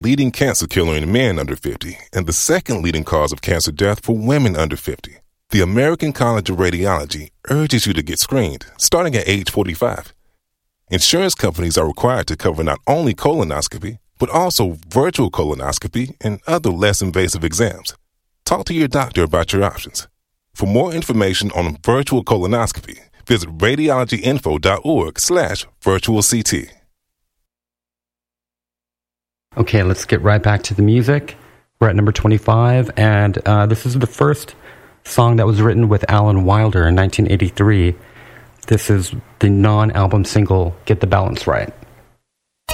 leading cancer killer in men under 50, and the second leading cause of cancer death for women under 50. The American College of Radiology urges you to get screened, starting at age 45. Insurance companies are required to cover not only colonoscopy, but also virtual colonoscopy and other less invasive exams. Talk to your doctor about your options. For more information on virtual colonoscopy, visit radiologyinfo.org/virtualct. Okay, let's get right back to the music. We're at number 25, and this is the first song that was written with Alan Wilder in 1983. This is the non-album single, Get the Balance Right.